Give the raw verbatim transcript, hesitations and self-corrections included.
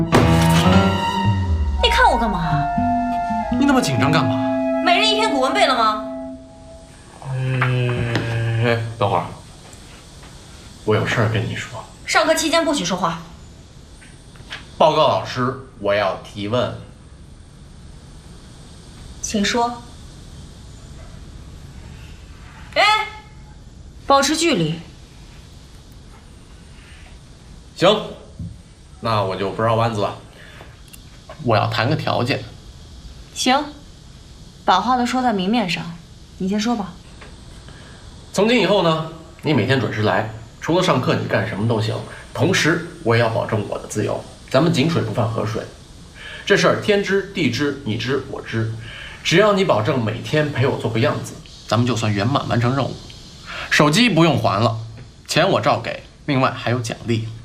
你看我干嘛？ 你那么紧张干嘛？ 每人一篇古文背了吗？ 哎，等会儿，我有事儿跟你说。 上课期间不许说话。 报告老师，我要提问。 请说。哎，保持距离。 行，那我就不绕弯子了。我要谈个条件。 行，把话都说在明面上。你先说吧。 从今以后呢，你每天准时来，除了上课你干什么都行。同时，我也要保证我的自由。咱们井水不犯河水，这事儿天知地知你知我知。只要你保证每天陪我做个样子，咱们就算圆满完成任务。手机不用还了，钱我照给，另外还有奖励。